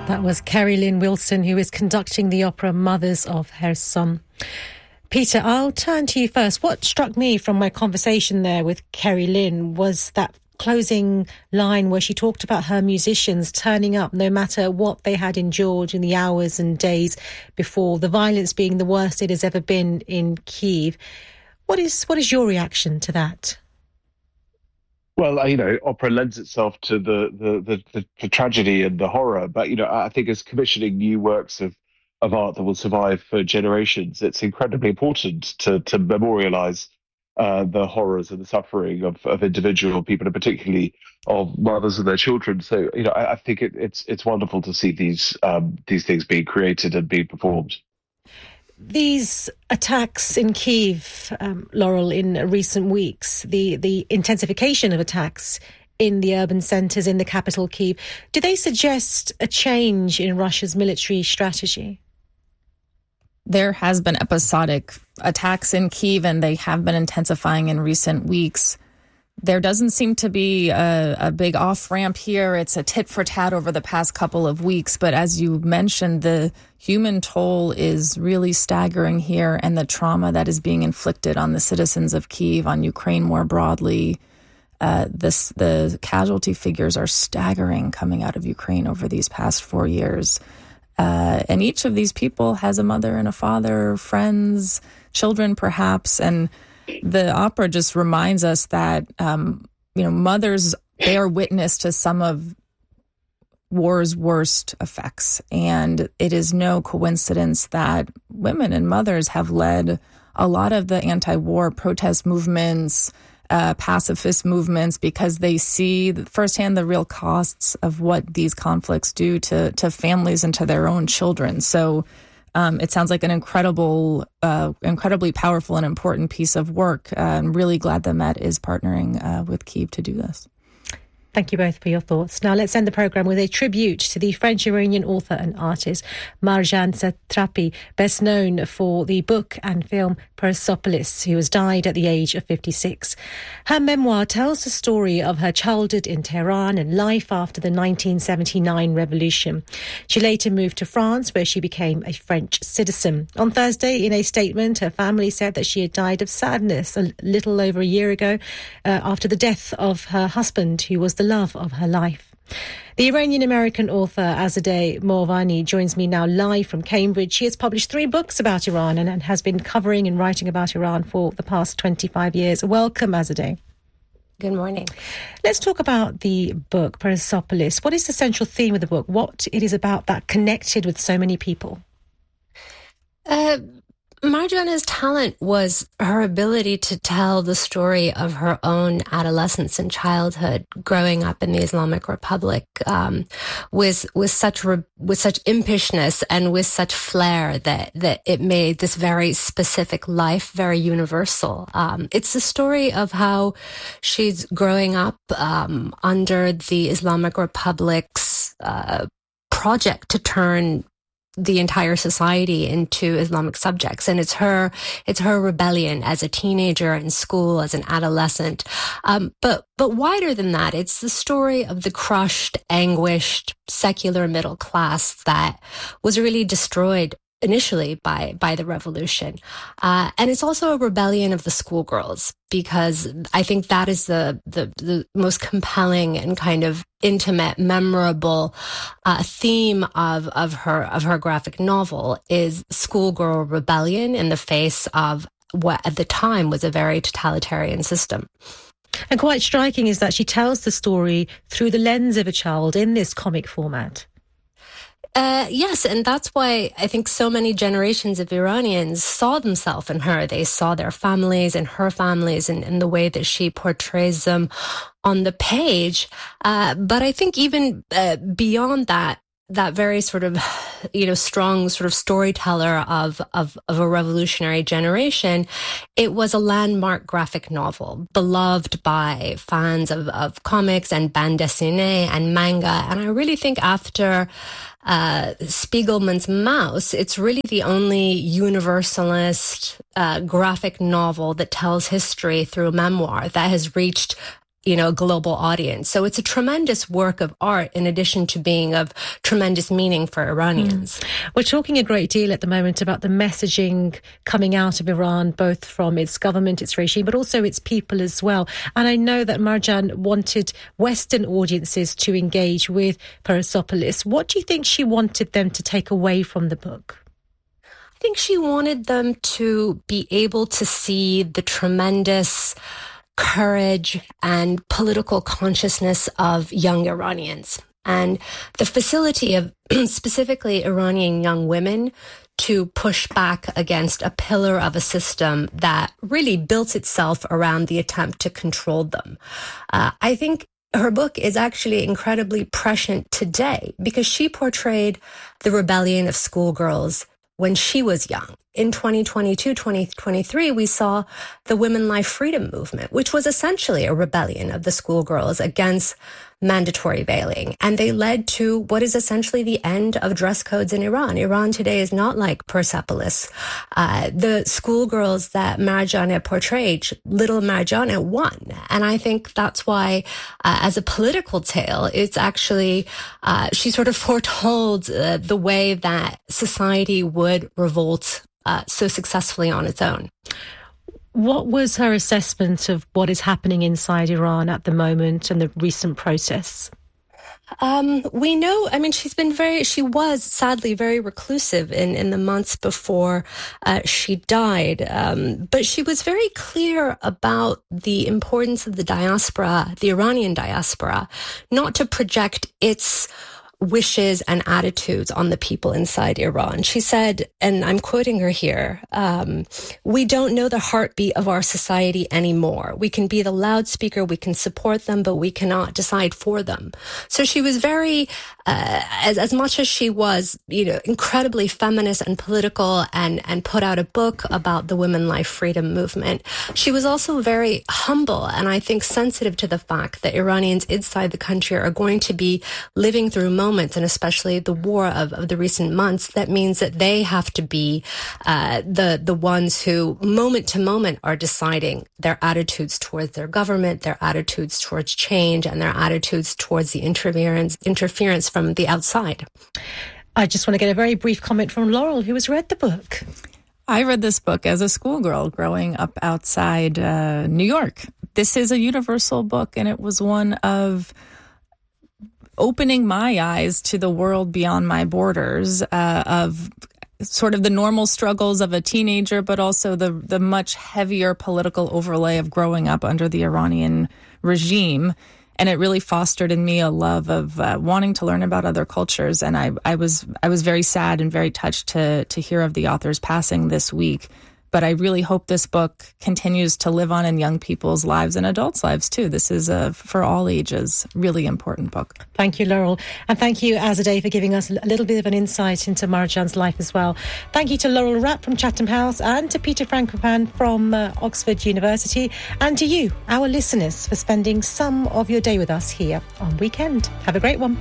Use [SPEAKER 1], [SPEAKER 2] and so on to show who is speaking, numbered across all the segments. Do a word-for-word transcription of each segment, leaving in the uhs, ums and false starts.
[SPEAKER 1] That was Kerry Lynn Wilson, who is conducting the opera Mothers of Kherson. Peter, I'll turn to you first. What struck me from my conversation there with Kerry Lynn was that closing line where she talked about her musicians turning up no matter what they had endured in the hours and days before, the violence being the worst it has ever been in Kyiv. What is what is your reaction to that?
[SPEAKER 2] Well, you know, opera lends itself to the, the the, the the tragedy and the horror, but you know, I think as commissioning new works of, of art that will survive for generations, it's incredibly important to to memorialise uh, the horrors and the suffering of, of individual people, and particularly of mothers and their children. So, you know, I, I think it, it's it's wonderful to see these um, these things being created and being performed.
[SPEAKER 1] These attacks in Kyiv, um, Laurel, in recent weeks, the, the intensification of attacks in the urban centres in the capital, Kyiv, do they suggest a change in Russia's military strategy?
[SPEAKER 3] There has been episodic attacks in Kyiv, and they have been intensifying in recent weeks. There doesn't seem to be a, a big off-ramp here. It's a tit-for-tat over the past couple of weeks. But as you mentioned, the human toll is really staggering here, and the trauma that is being inflicted on the citizens of Kyiv, on Ukraine more broadly. Uh, this, the casualty figures are staggering coming out of Ukraine over these past four years. Uh, and each of these people has a mother and a father, friends, children perhaps, and the opera just reminds us that, um, you know, mothers, they are witness to some of war's worst effects. And it is no coincidence that women and mothers have led a lot of the anti-war protest movements, uh, pacifist movements, because they see firsthand the real costs of what these conflicts do to, to families and to their own children. So Um, it sounds like an incredible, uh, incredibly powerful and important piece of work. Uh, I'm really glad that Met is partnering uh, with Kyiv to do this.
[SPEAKER 1] Thank you both for your thoughts. Now let's end the programme with a tribute to the French-Iranian author and artist Marjane Satrapi, best known for the book and film Persepolis, who has died at the age of fifty-six. Her memoir tells the story of her childhood in Tehran and life after the nineteen seventy-nine revolution. She later moved to France, where she became a French citizen. On Thursday, in a statement, her family said that she had died of sadness a little over a year ago uh, after the death of her husband, who was the love of her life. The Iranian-American author Azadeh Moavani joins me now live from Cambridge. She has published three books about Iran and, and has been covering and writing about Iran for the past twenty-five years. Welcome, Azadeh.
[SPEAKER 4] Good morning.
[SPEAKER 1] Let's talk about the book, Persepolis. What is the central theme of the book? What it is about that connected with so many people?
[SPEAKER 4] Uh, Marjane's talent was her ability to tell the story of her own adolescence and childhood, growing up in the Islamic Republic, um, with with such re- with such impishness and with such flair that that it made this very specific life very universal. Um, it's the story of how she's growing up um, under the Islamic Republic's uh, project to turn the entire society into Islamic subjects. And it's her, it's her rebellion as a teenager in school, as an adolescent. Um, but, but wider than that, it's the story of the crushed, anguished, secular middle class that was really destroyed initially by, by the revolution. Uh, and it's also a rebellion of the schoolgirls, because I think that is the, the, the most compelling and kind of intimate, memorable, uh, theme of, of her, of her graphic novel is schoolgirl rebellion in the face of what at the time was a very totalitarian system.
[SPEAKER 1] And quite striking is that she tells the story through the lens of a child in this comic format.
[SPEAKER 4] Uh, yes, and that's why I think so many generations of Iranians saw themselves in her. They saw their families and her families and, and the way that she portrays them on the page. Uh, but I think even uh, beyond that, that very sort of, you know, strong sort of storyteller of, of, of a revolutionary generation, it was a landmark graphic novel beloved by fans of, of comics and bande dessinée and manga. And I really think after uh, Spiegelman's Maus, it's really the only universalist uh, graphic novel that tells history through memoir that has reached you know, a global audience. So it's a tremendous work of art in addition to being of tremendous meaning for Iranians.
[SPEAKER 1] Mm. We're talking a great deal at the moment about the messaging coming out of Iran, both from its government, its regime, but also its people as well. And I know that Marjan wanted Western audiences to engage with Persepolis. What do you think she wanted them to take away from the book?
[SPEAKER 4] I think she wanted them to be able to see the tremendous courage and political consciousness of young Iranians and the facility of specifically Iranian young women to push back against a pillar of a system that really built itself around the attempt to control them. Uh, I think her book is actually incredibly prescient today because she portrayed the rebellion of schoolgirls when she was young. In twenty twenty-two, twenty twenty-three, we saw the Women Life Freedom Movement, which was essentially a rebellion of the schoolgirls against mandatory veiling. And they led to what is essentially the end of dress codes in Iran. Iran today is not like Persepolis. Uh, the schoolgirls that Marjane portrayed, little Marjane won. And I think that's why, uh, as a political tale, it's actually, uh, she sort of foretold uh, the way that society would revolt uh, so successfully on its own.
[SPEAKER 1] What was her assessment of what is happening inside Iran at the moment and the recent process?
[SPEAKER 4] Um, we know, I mean, she's been very, she was sadly very reclusive in, in the months before uh, she died. Um, but she was very clear about the importance of the diaspora, the Iranian diaspora, not to project its wishes and attitudes on the people inside Iran. She said, and I'm quoting her here, um, we don't know the heartbeat of our society anymore. We can be the loudspeaker, we can support them, but we cannot decide for them. So she was very, uh, as, as much as she was, you know, incredibly feminist and political and, and put out a book about the Women Life Freedom Movement, she was also very humble and I think sensitive to the fact that Iranians inside the country are going to be living through moments moments, and especially the war of, of the recent months, that means that they have to be uh, the the ones who, moment to moment, are deciding their attitudes towards their government, their attitudes towards change, and their attitudes towards the interference interference from the outside.
[SPEAKER 1] I just want to get a very brief comment from Laurel, who has read the book.
[SPEAKER 3] I read this book as a schoolgirl growing up outside uh, New York. This is a universal book, and it was one of opening my eyes to the world beyond my borders, uh, of sort of the normal struggles of a teenager, but also the the much heavier political overlay of growing up under the Iranian regime. And it really fostered in me a love of uh, wanting to learn about other cultures. And I, I was I was very sad and very touched to to hear of the author's passing this week. But I really hope this book continues to live on in young people's lives and adults' lives, too. This is, a, for all ages, really important book.
[SPEAKER 1] Thank you, Laurel. And thank you, Azadeh, for giving us a little bit of an insight into Marjan's life as well. Thank you to Laurel Rapp from Chatham House and to Peter Frankopan from uh, Oxford University. And to you, our listeners, for spending some of your day with us here on Weekend. Have a great one.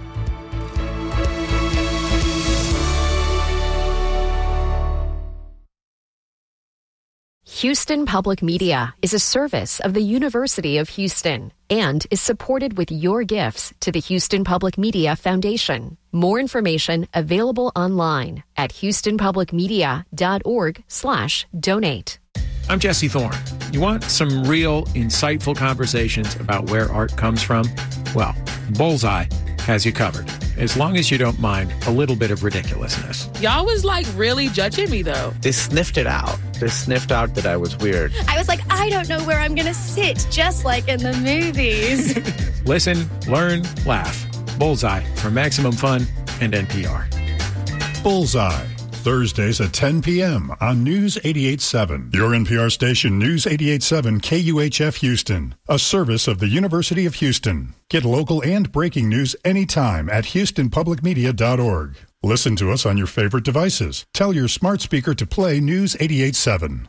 [SPEAKER 5] Houston Public Media is a service of the University of Houston and is supported with your gifts to the Houston Public Media Foundation. More information available online at houstonpublicmedia.org slash donate.
[SPEAKER 6] I'm Jesse Thorne. You want some real, insightful conversations about where art comes from? Well, Bullseye has you covered, as long as you don't mind a little bit of ridiculousness.
[SPEAKER 7] Y'all was like really judging me though.
[SPEAKER 8] They sniffed it out. They sniffed out that I was weird.
[SPEAKER 9] I was like, I don't know where I'm going to sit, just like in the movies.
[SPEAKER 6] Listen, learn, laugh. Bullseye from Maximum Fun and N P R.
[SPEAKER 10] Bullseye, Thursdays at ten p.m. on News eighty-eight point seven. Your N P R station, News eighty-eight point seven K U H F Houston, a service of the University of Houston. Get local and breaking news anytime at houston public media dot org. Listen to us on your favorite devices. Tell your smart speaker to play News eighty-eight point seven.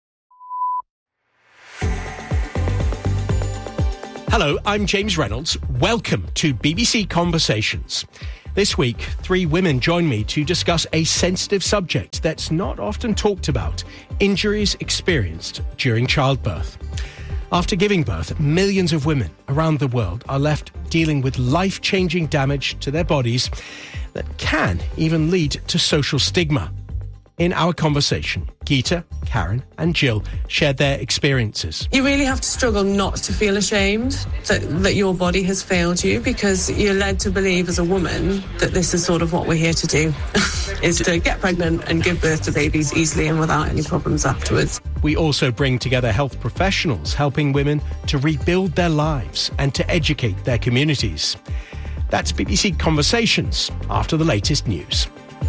[SPEAKER 11] Hello, I'm James Reynolds. Welcome to B B C Conversations. This week, three women join me to discuss a sensitive subject that's not often talked about: injuries experienced during childbirth. After giving birth, millions of women around the world are left dealing with life-changing damage to their bodies that can even lead to social stigma. In our conversation, Geeta, Karen and Jill shared their experiences.
[SPEAKER 12] You really have to struggle not to feel ashamed that, that your body has failed you, because you're led to believe as a woman that this is sort of what we're here to do, is to get pregnant and give birth to babies easily and without any problems afterwards.
[SPEAKER 11] We also bring together health professionals helping women to rebuild their lives and to educate their communities. That's B B C Conversations after the latest news.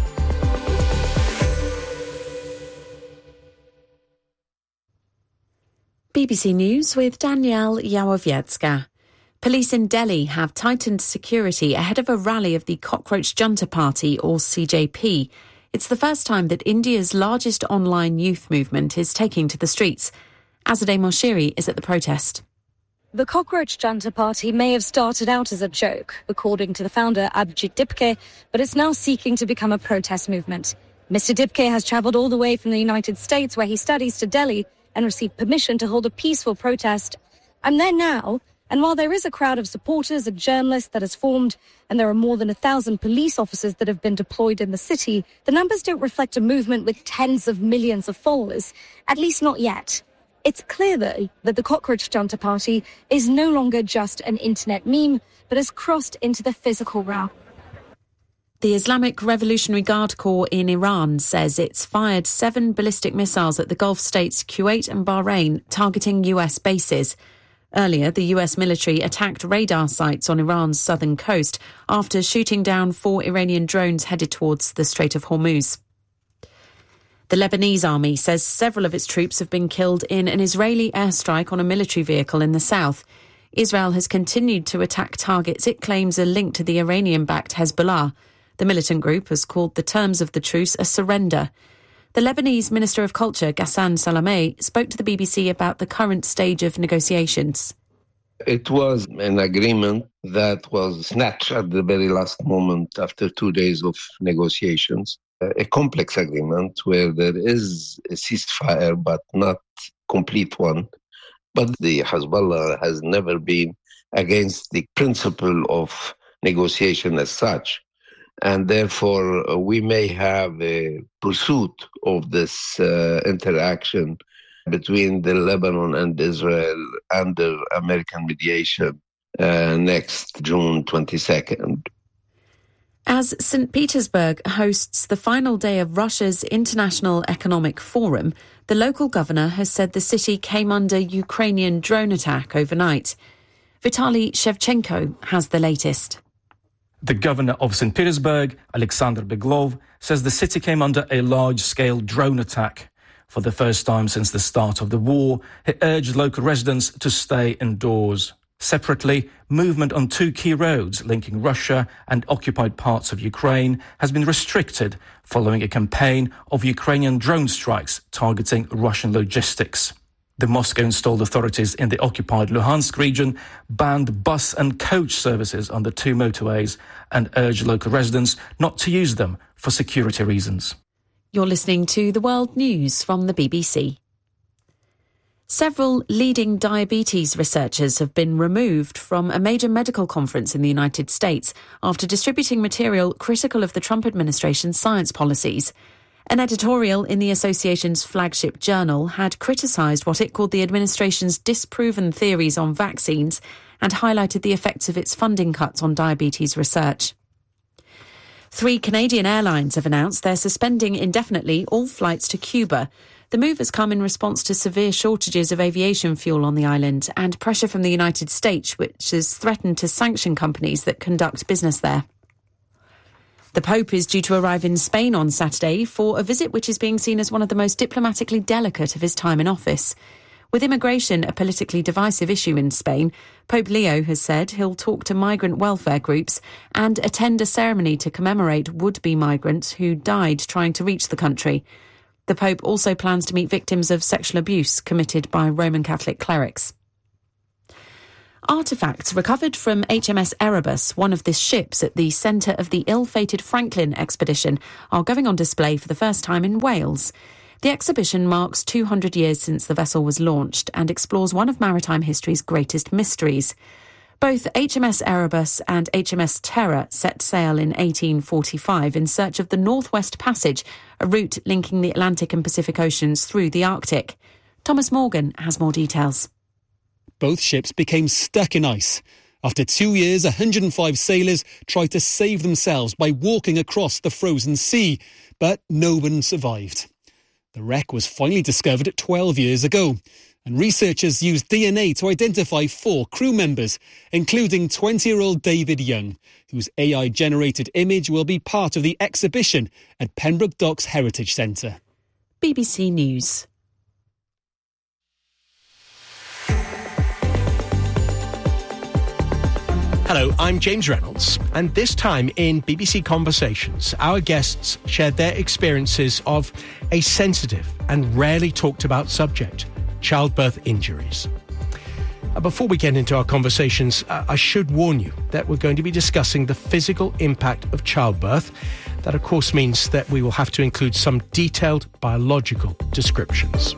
[SPEAKER 13] B B C News with Danielle Yawowiecka. Police in Delhi have tightened security ahead of a rally of the Cockroach Junta Party, or C J P. It's the first time that India's largest online youth movement is taking to the streets. Azadeh Moshiri is at the protest.
[SPEAKER 14] The Cockroach Junta Party may have started out as a joke, according to the founder Abhijit Dipke, but it's now seeking to become a protest movement. Mister Dipke has travelled all the way from the United States, where he studies, to Delhi and received permission to hold a peaceful protest. I'm there now, and while there is a crowd of supporters and journalists that has formed, and there are more than a thousand police officers that have been deployed in the city, the numbers don't reflect a movement with tens of millions of followers, at least not yet. It's clear, though, that the Cockroach Junta Party is no longer just an internet meme, but has crossed into the physical realm.
[SPEAKER 13] The Islamic Revolutionary Guard Corps in Iran says it's fired seven ballistic missiles at the Gulf states Kuwait and Bahrain, targeting U S bases. Earlier, the U S military attacked radar sites on Iran's southern coast after shooting down four Iranian drones headed towards the Strait of Hormuz. The Lebanese army says several of its troops have been killed in an Israeli airstrike on a military vehicle in the south. Israel has continued to attack targets it claims are linked to the Iranian-backed Hezbollah. The militant group has called the terms of the truce a surrender. The Lebanese Minister of Culture, Ghassan Salameh, spoke to the B B C about the current stage of negotiations.
[SPEAKER 15] It was an agreement that was snatched at the very last moment after two days of negotiations. A complex agreement where there is a ceasefire, but not complete one. But the Hezbollah has never been against the principle of negotiation as such. And therefore, uh, we may have a pursuit of this uh, interaction between the Lebanon and Israel under American mediation uh, next June twenty-second.
[SPEAKER 13] As Saint Petersburg hosts the final day of Russia's International Economic Forum, the local governor has said the city came under Ukrainian drone attack overnight. Vitaly Shevchenko has the latest.
[SPEAKER 16] The governor of Saint Petersburg, Alexander Beglov, says the city came under a large-scale drone attack. For the first time since the start of the war, he urged local residents to stay indoors. Separately, movement on two key roads linking Russia and occupied parts of Ukraine has been restricted following a campaign of Ukrainian drone strikes targeting Russian logistics. The Moscow-installed authorities in the occupied Luhansk region banned bus and coach services on the two motorways and urged local residents not to use them for security reasons.
[SPEAKER 13] You're listening to the World News from the B B C. Several leading diabetes researchers have been removed from a major medical conference in the United States after distributing material critical of the Trump administration's science policies. An editorial in the association's flagship journal had criticised what it called the administration's disproven theories on vaccines and highlighted the effects of its funding cuts on diabetes research. Three Canadian airlines have announced they're suspending indefinitely all flights to Cuba. The move has come in response to severe shortages of aviation fuel on the island and pressure from the United States, which has threatened to sanction companies that conduct business there. The Pope is due to arrive in Spain on Saturday for a visit which is being seen as one of the most diplomatically delicate of his time in office. With immigration a politically divisive issue in Spain, Pope Leo has said he'll talk to migrant welfare groups and attend a ceremony to commemorate would-be migrants who died trying to reach the country. The Pope also plans to meet victims of sexual abuse committed by Roman Catholic clerics. Artefacts recovered from H M S Erebus, one of the ships at the centre of the ill-fated Franklin expedition, are going on display for the first time in Wales. The exhibition marks two hundred years since the vessel was launched and explores one of maritime history's greatest mysteries. Both H M S Erebus and H M S Terror set sail in eighteen forty-five in search of the Northwest Passage, a route linking the Atlantic and Pacific Oceans through the Arctic. Thomas Morgan has more details.
[SPEAKER 17] Both ships became stuck in ice. After two years, one hundred five sailors tried to save themselves by walking across the frozen sea, but no one survived. The wreck was finally discovered twelve years ago, and researchers used D N A to identify four crew members, including twenty-year-old David Young, whose A I-generated image will be part of the exhibition at Pembroke Docks Heritage Centre.
[SPEAKER 13] B B C News.
[SPEAKER 11] Hello, I'm James Reynolds, and this time in B B C Conversations, our guests shared their experiences of a sensitive and rarely talked about subject, childbirth injuries. Uh, before we get into our conversations, uh, I should warn you that we're going to be discussing the physical impact of childbirth. That, of course, means that we will have to include some detailed biological descriptions.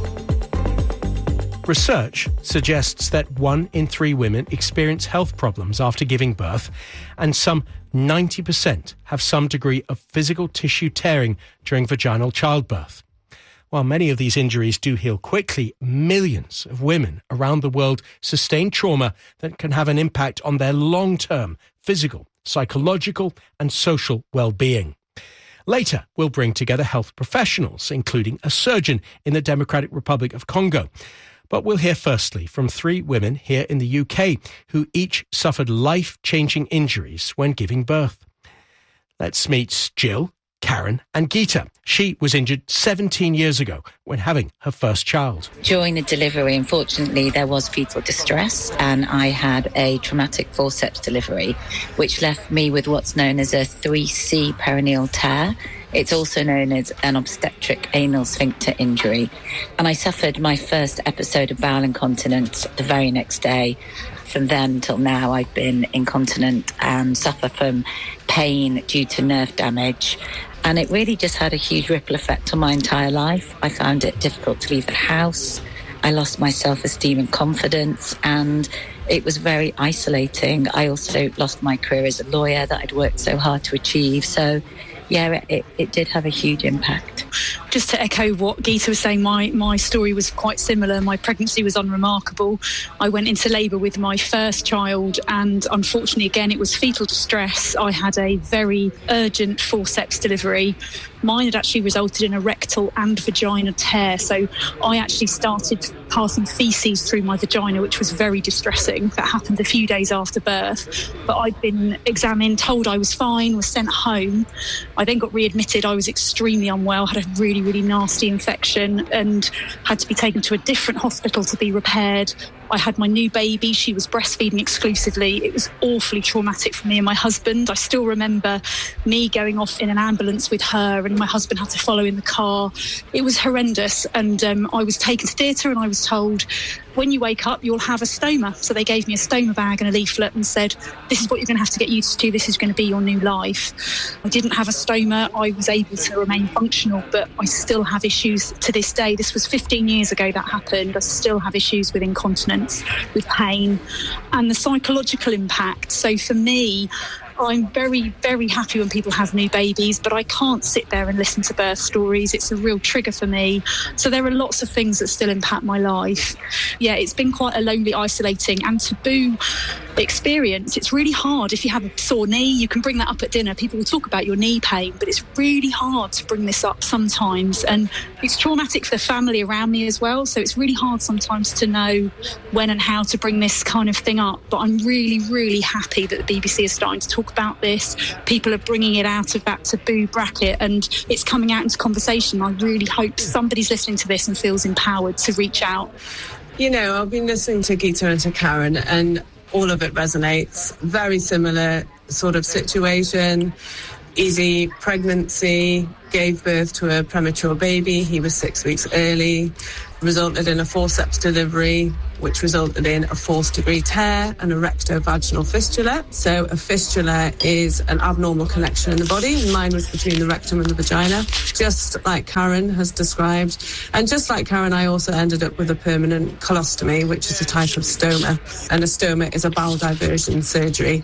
[SPEAKER 11] Research suggests that one in three women experience health problems after giving birth, and some ninety percent have some degree of physical tissue tearing during vaginal childbirth. While many of these injuries do heal quickly, millions of women around the world sustain trauma that can have an impact on their long-term physical, psychological and social well-being. Later, we'll bring together health professionals, including a surgeon in the Democratic Republic of Congo. But we'll hear firstly from three women here in the U K who each suffered life-changing injuries when giving birth. Let's meet Jill, Karen and Geeta. She was injured seventeen years ago when having her first child.
[SPEAKER 18] During the delivery, unfortunately, there was fetal distress and I had a traumatic forceps delivery, which left me with what's known as a three C perineal tear. It's also known as an obstetric anal sphincter injury. And I suffered my first episode of bowel incontinence the very next day. From then till now, I've been incontinent and suffer from pain due to nerve damage. And it really just had a huge ripple effect on my entire life. I found it difficult to leave the house. I lost my self-esteem and confidence, and it was very isolating. I also lost my career as a lawyer that I'd worked so hard to achieve. So yeah, it, it did have a huge impact.
[SPEAKER 19] Just to echo what Geeta was saying, my, my story was quite similar. My pregnancy was unremarkable. I went into labour with my first child and unfortunately, again, it was fetal distress. I had a very urgent forceps delivery. Mine had actually resulted in a rectal and vagina tear. So I actually started passing faeces through my vagina, which was very distressing. That happened a few days after birth. But I'd been examined, told I was fine, was sent home. I then got readmitted. I was extremely unwell, had a really, really nasty infection and had to be taken to a different hospital to be repaired. I had my new baby. She was breastfeeding exclusively. It was awfully traumatic for me and my husband. I still remember me going off in an ambulance with her and my husband had to follow in the car. It was horrendous. And um, I was taken to theatre and I was told, when you wake up, you'll have a stoma. So they gave me a stoma bag and a leaflet and said, this is what you're going to have to get used to. This is going to be your new life. I didn't have a stoma. I was able to remain functional, but I still have issues to this day. This was fifteen years ago that happened. I still have issues with incontinence, with pain and the psychological impact. So for me, I'm very, very happy when people have new babies, but I can't sit there and listen to birth stories. It's a real trigger for me. So there are lots of things that still impact my life. Yeah, it's been quite a lonely, isolating and taboo experience. It's really hard. If you have a sore knee, you can bring that up at dinner. People will talk about your knee pain, but it's really hard to bring this up sometimes. And it's traumatic for the family around me as well. So it's really hard sometimes to know when and how to bring this kind of thing up. But I'm really, really happy that the B B C is starting to talk about this. People are bringing it out of that taboo bracket and it's coming out into conversation. I really hope somebody's listening to this and feels empowered to reach out.
[SPEAKER 12] You know, I've been listening to Geeta and to Karen and all of it resonates. Very similar sort of situation. Easy pregnancy, gave birth to a premature baby. He was six weeks early, resulted in a forceps delivery, which resulted in a fourth degree tear and a rectovaginal fistula. So a fistula is an abnormal connection in the body. Mine was between the rectum and the vagina, just like Karen has described. And just like Karen, I also ended up with a permanent colostomy, which is a type of stoma. And a stoma is a bowel diversion surgery.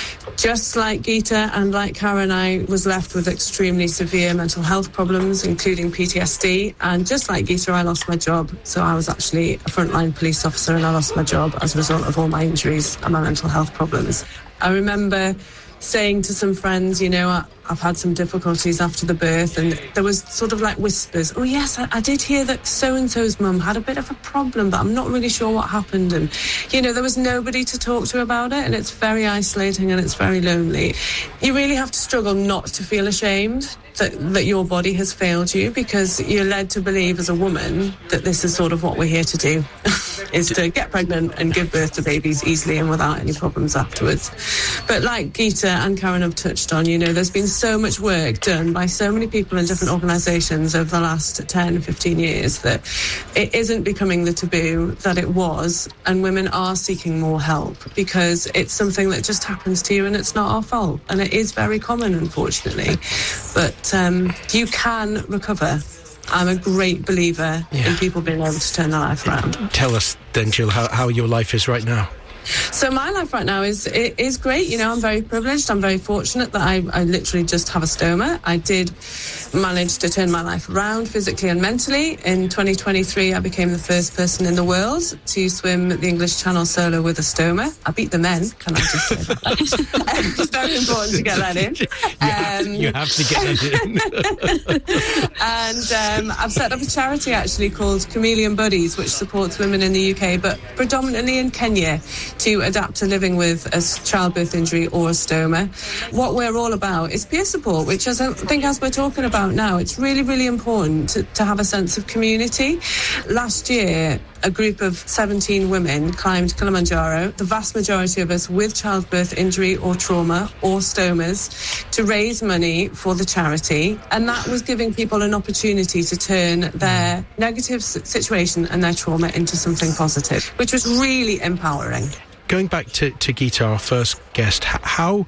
[SPEAKER 12] Just like Geeta and like Karen, I was left with extremely severe mental health problems, including P T S D. And just like Geeta, I lost my job. So I was actually a frontline police officer and I lost my job as a result of all my injuries and my mental health problems. I remember saying to some friends, you know, I, I've had some difficulties after the birth, and there was sort of like whispers, oh yes, I, I did hear that so-and-so's mum had a bit of a problem, but I'm not really sure what happened. And, you know, there was nobody to talk to about it, and it's very isolating and it's very lonely. You really have to struggle not to feel ashamed that, that your body has failed you, because you're led to believe as a woman that this is sort of what we're here to do, is to get pregnant and give birth to babies easily and without any problems afterwards. But like Geeta and Karen have touched on, you know, there's been so much work done by so many people in different organisations over the last ten, fifteen years that it isn't becoming the taboo that it was, and women are seeking more help because it's something that just happens to you and it's not our fault. And it is very common, unfortunately. But um, you can recover. I'm a great believer yeah. in people being able to turn their life around.
[SPEAKER 11] Tell us then, Jill, how, how your life is right now.
[SPEAKER 12] So my life right now is it is great. You know, I'm very privileged. I'm very fortunate that I, I literally just have a stoma. I did manage to turn my life around physically and mentally. In twenty twenty-three, I became the first person in the world to swim the English Channel solo with a stoma. I beat the men, can I just say that? It's very important to get that in.
[SPEAKER 11] Um, you, have, you have to get that in.
[SPEAKER 12] And um, I've set up a charity actually called Chameleon Buddies, which supports women in the U K, but predominantly in Kenya, to adapt to living with a childbirth injury or a stoma. What we're all about is peer support, which I think, as we're talking about now, it's really, really important to, to have a sense of community. Last year, a group of seventeen women climbed Kilimanjaro, the vast majority of us with childbirth injury or trauma or stomas, to raise money for the charity. And that was giving people an opportunity to turn their negative situation and their trauma into something positive, which was really empowering.
[SPEAKER 11] Going back to, to Geeta, our first guest, how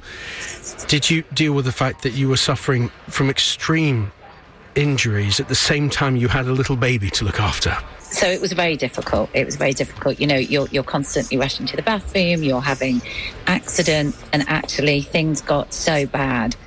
[SPEAKER 11] did you deal with the fact that you were suffering from extreme injuries at the same time you had a little baby to look after?
[SPEAKER 18] So it was very difficult. It was very difficult. You know, you're you're constantly rushing to the bathroom, you're having accidents, and actually things got so bad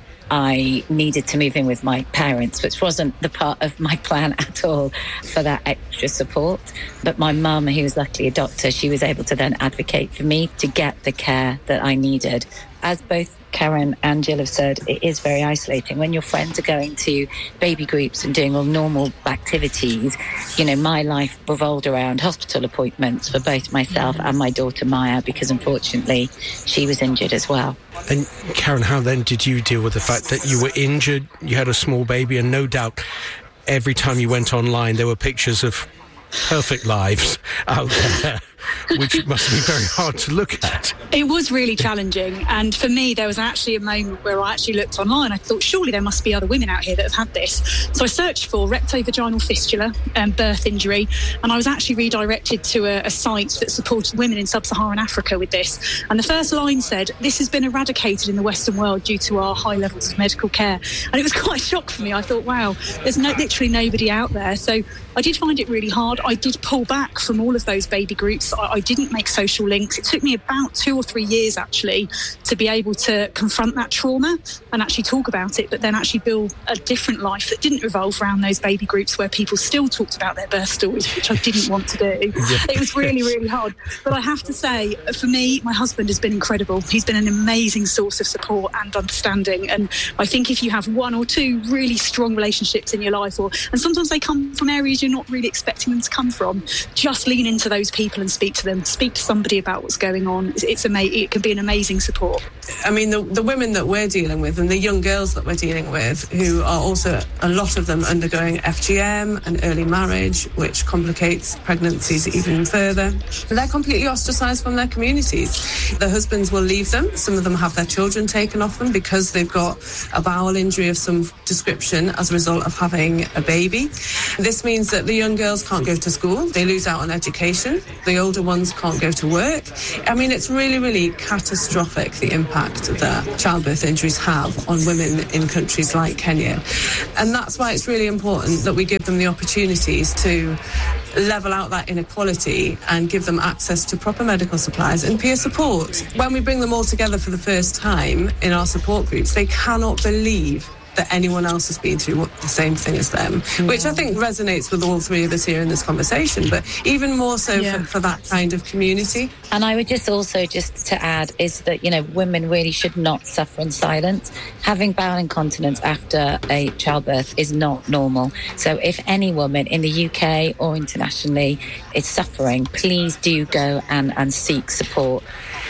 [SPEAKER 18] I needed to move in with my parents, which wasn't the part of my plan at all for that extra support. But my mum, who was luckily a doctor, she was able to then advocate for me to get the care that I needed. As both Karen and Jill have said, it is very isolating. When your friends are going to baby groups and doing all normal activities, you know, my life revolved around hospital appointments for both myself and my daughter Maya, because unfortunately she was injured as well.
[SPEAKER 11] And Karen, how then did you deal with the fact that you were injured, you had a small baby, and no doubt every time you went online there were pictures of perfect lives out there, which must be very hard to look at.
[SPEAKER 19] It was really challenging, and for me there was actually a moment where I actually looked online. I thought surely there must be other women out here that have had this, so I searched for rectovaginal fistula and birth injury, and I was actually redirected to a, a site that supported women in sub-Saharan Africa with this. And the first line said, this has been eradicated in the Western world due to our high levels of medical care. And it was quite a shock for me. I thought, wow, there's no, literally nobody out there. So I did find it really hard. I did pull back from all of those baby groups. I, I didn't make social links. It took me about two or three years actually to be able to confront that trauma and actually talk about it, but then actually build a different life that didn't revolve around those baby groups where people still talked about their birth stories, which I didn't want to do. Yeah. It was really, really hard. But I have to say, for me, my husband has been incredible. He's been an amazing source of support and understanding. And I think if you have one or two really strong relationships in your life, or and sometimes they come from areas you're not really expecting them to come from, just lean into those people and speak to them, speak to somebody about what's going on. It's, it's ama- it can be an amazing support.
[SPEAKER 12] I mean, the, the women that we're dealing with and the young girls that we're dealing with, who are also, a lot of them undergoing F G M and early marriage, which complicates pregnancies even further. They're completely ostracised from their communities. Their husbands will leave them. Some of them have their children taken off them because they've got a bowel injury of some description as a result of having a baby. This means that the young girls can't go to school. They lose out on education. The older ones can't go to work. I mean, it's really, really catastrophic, the impact that childbirth injuries have on women in countries like Kenya. And that's why it's really important that we give them the opportunities to level out that inequality and give them access to proper medical supplies and peer support. When we bring them all together for the first time in our support groups, they cannot believe that anyone else has been through the same thing as them, mm. which I think resonates with all three of us here in this conversation, but even more so yeah. for, for that kind of community.
[SPEAKER 18] And I would just also, just to add, is that, you know, women really should not suffer in silence. Having bowel incontinence after a childbirth is not normal. So if any woman in the U K or internationally is suffering, please do go and, and seek support.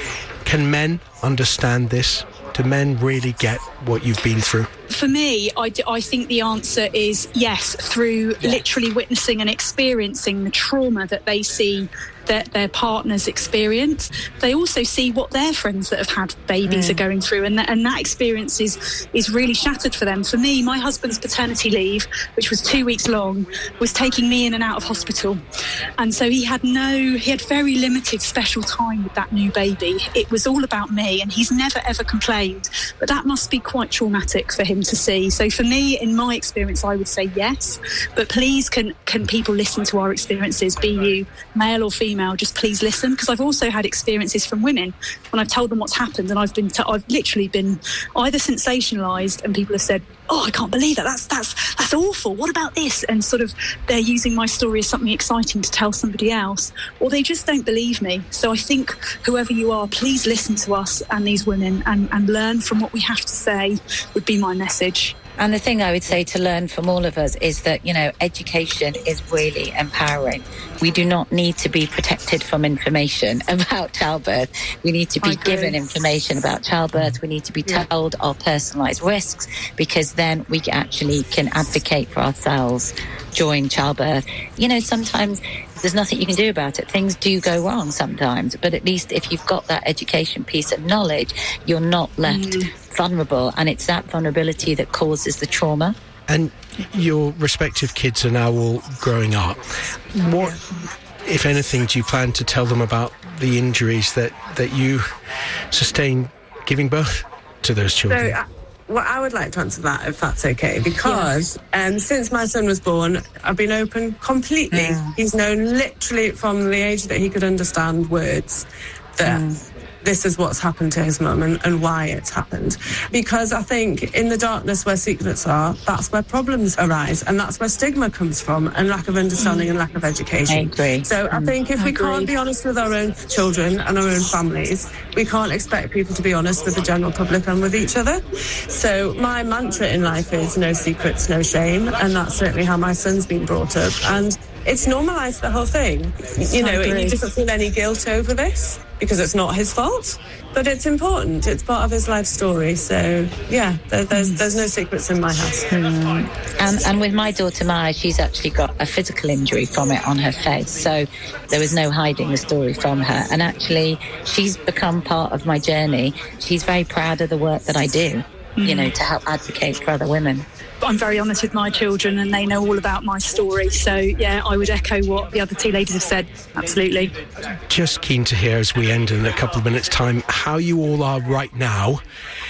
[SPEAKER 11] Can men understand this? Do men really get what you've been through?
[SPEAKER 19] For me, I, d- I think the answer is yes, through yeah. literally witnessing and experiencing the trauma that they see that their partners experience. They also see what their friends that have had babies mm. are going through, and, th- and that experience is, is really shattered for them. For me, my husband's paternity leave, which was two weeks long, was taking me in and out of hospital. And so he had no, he had very limited special time with that new baby. It was all about me, and he's never ever complained. But that must be quite traumatic for him to see. So for me, in my experience, I would say yes. But please, can can people listen to our experiences, be you male or female? Just please listen, because I've also had experiences from women when I've told them what's happened, and I've been t- I've literally been either sensationalized, and people have said, "Oh, I can't believe that. That's that's that's awful. What about this?" And sort of they're using my story as something exciting to tell somebody else, or they just don't believe me. So I think whoever you are, please listen to us and these women and, and learn from what we have to say would be my message.
[SPEAKER 18] And the thing I would say to learn from all of us is that, you know, education is really empowering. We do not need to be protected from information about childbirth. We need to be given information about childbirth. We need to be told our personalised risks, because then we actually can advocate for ourselves during childbirth. You know, sometimes there's nothing you can do about it. Things do go wrong sometimes, but at least if you've got that education piece of knowledge, you're not left mm. vulnerable, and it's that vulnerability that causes the trauma.
[SPEAKER 11] And your respective kids are now all growing up. What, if anything, do you plan to tell them about the injuries that, that you sustained giving birth to those children?
[SPEAKER 12] So, uh, well, I would like to answer that, if that's okay, because yeah. um, since my son was born, I've been open completely. Mm. He's known literally from the age that he could understand words that mm. this is what's happened to his mum and, and why it's happened. Because I think in the darkness where secrets are, that's where problems arise, and that's where stigma comes from, and lack of understanding mm. and lack of education.
[SPEAKER 18] I agree.
[SPEAKER 12] So mm. I think if
[SPEAKER 18] I
[SPEAKER 12] we
[SPEAKER 18] agree.
[SPEAKER 12] can't be honest with our own children and our own families, we can't expect people to be honest with the general public and with each other. So my mantra in life is no secrets, no shame, and that's certainly how my son's been brought up. And it's normalised the whole thing. You know, he doesn't feel any guilt over this, because it's not his fault, but it's important. It's part of his life story. So, yeah, there, there's there's no secrets in my house.
[SPEAKER 18] Mm. And, and with my daughter Maya, she's actually got a physical injury from it on her face. So there was no hiding the story from her. And actually, she's become part of my journey. She's very proud of the work that I do, mm. you know, to help advocate for other women.
[SPEAKER 19] I'm very honest with my children, and they know all about my story. So, yeah, I would echo what the other two ladies have said. Absolutely.
[SPEAKER 11] Just keen to hear, as we end in a couple of minutes' time, how you all are right now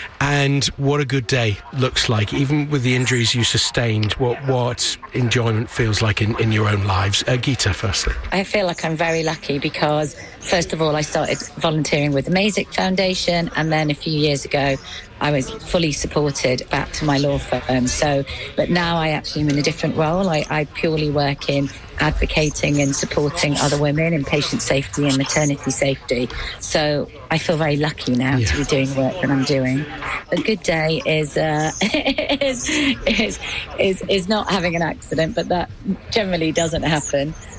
[SPEAKER 11] and what a good day looks like, even with the injuries you sustained, what what enjoyment feels like in, in your own lives. Uh, Geeta, firstly.
[SPEAKER 18] I feel like I'm very lucky because, first of all, I started volunteering with the Mazik Foundation, and then a few years ago, I was fully supported back to my law firm. So, but now I actually am in a different role. I, I purely work in advocating and supporting other women in patient safety and maternity safety. So I feel very lucky now yeah. to be doing work that I'm doing. A good day is, uh, is, is, is, is not having an accident, but that generally doesn't happen.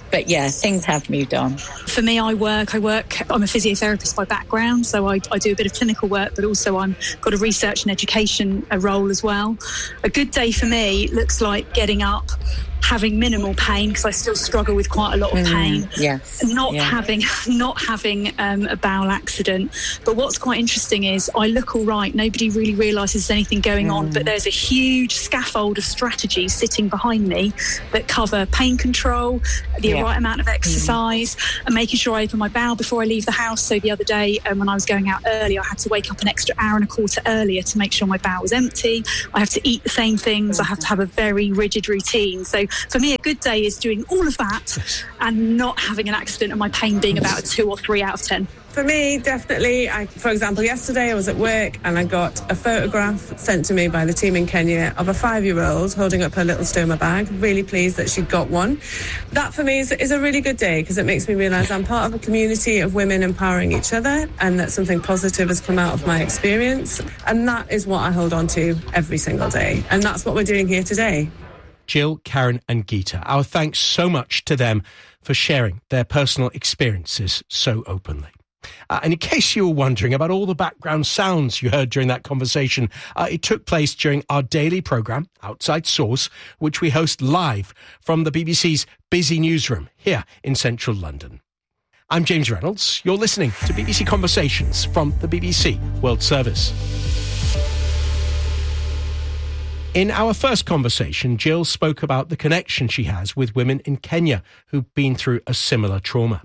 [SPEAKER 18] But yeah, things have moved on.
[SPEAKER 19] For me, I work, I work, I'm a physiotherapist by background, so I, I do a bit of clinical work, but also I'm got a research and education a role as well. A good day for me looks like getting up, having minimal pain, because I still struggle with quite a lot of pain.
[SPEAKER 18] Mm, yes.
[SPEAKER 19] Not
[SPEAKER 18] yeah.
[SPEAKER 19] having not having um, a bowel accident. But what's quite interesting is I look all right. Nobody really realises there's anything going mm. on, but there's a huge scaffold of strategies sitting behind me that cover pain control, the yeah. right amount of exercise, mm. and making sure I open my bowel before I leave the house. So the other day um, when I was going out early, I had to wake up an extra hour and a quarter earlier to make sure my bowel was empty. I have to eat the same things. Mm. I have to have a very rigid routine. So for me, a good day is doing all of that and not having an accident and my pain being about a two or three out of ten.
[SPEAKER 12] For me, definitely. I, for example, yesterday I was at work and I got a photograph sent to me by the team in Kenya of a five-year-old holding up her little stoma bag. Really pleased that she got one. That for me is, is a really good day because it makes me realise I'm part of a community of women empowering each other and that something positive has come out of my experience. And that is what I hold on to every single day. And that's what we're doing here today.
[SPEAKER 11] Jill, Karen and Geeta, our thanks so much to them for sharing their personal experiences so openly. Uh, and in case you were wondering about all the background sounds you heard during that conversation, uh, it took place during our daily programme, Outside Source, which we host live from the B B C's busy newsroom here in central London. I'm James Reynolds. You're listening to B B C Conversations from the B B C World Service. In our first conversation, Jill spoke about the connection she has with women in Kenya who've been through a similar trauma.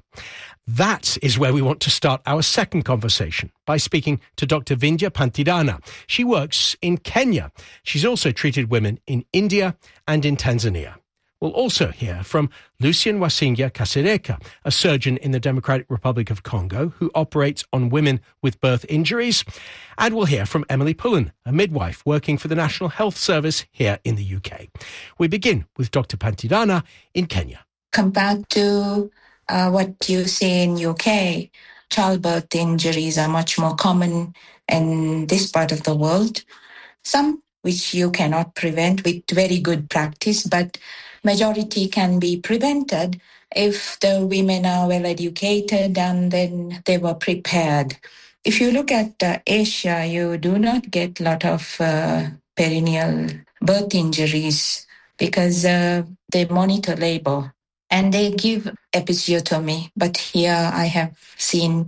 [SPEAKER 11] That is where we want to start our second conversation, by speaking to Doctor Vindhya Pantidhana. She works in Kenya. She's also treated women in India and in Tanzania. We'll also hear from Lucien Wasingya Kasereka, a surgeon in the Democratic Republic of Congo who operates on women with birth injuries. And we'll hear from Emily Pullen, a midwife working for the National Health Service here in the U K. We begin with Doctor Pantidhana in Kenya.
[SPEAKER 20] Compared to uh, what you see in U K, childbirth injuries are much more common in this part of the world. Some which you cannot prevent with very good practice, but majority can be prevented if the women are well educated and then they were prepared. If you look at uh, Asia, you do not get a lot of uh, perineal birth injuries because uh, they monitor labor and they give episiotomy. But here I have seen